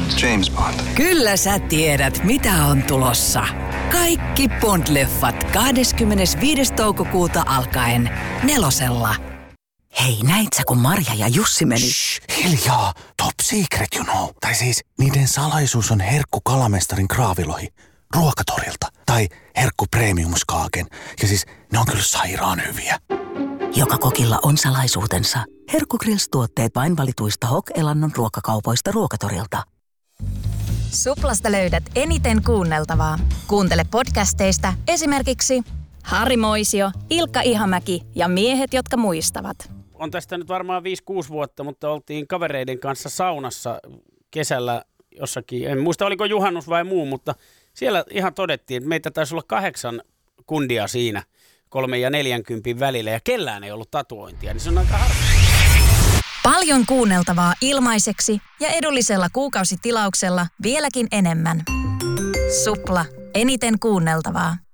James Bond. Kyllä sä tiedät, mitä on tulossa. Kaikki Bond-leffat 25. toukokuuta alkaen 4:lla. Hei, näit sä, kun Marja ja Jussi meni? Shh, hiljaa. Top secret, you know. Tai siis, niiden salaisuus on herkku kalamestarin kraavilohi ruokatorilta. Tai herkku premiumskaaken. Ja siis, ne on kyllä sairaan hyviä. Joka kokilla on salaisuutensa. Herkku Grills-tuotteet vain valituista Hok-elannon ruokakaupoista ruokatorilta. Suplasta löydät eniten kuunneltavaa. Kuuntele podcasteista esimerkiksi Harri Moisio, Ilkka Ihamäki ja miehet, jotka muistavat. On tästä nyt varmaan 5-6 vuotta, mutta oltiin kavereiden kanssa saunassa kesällä jossakin. En muista, oliko juhannus vai muu, mutta siellä ihan todettiin, että meitä taisi olla 8 kundia siinä 3 ja 40 välillä ja kellään ei ollut tatuointia, niin se on aika harvinaista. Paljon kuunneltavaa ilmaiseksi ja edullisella kuukausitilauksella vieläkin enemmän. Supla, eniten kuunneltavaa.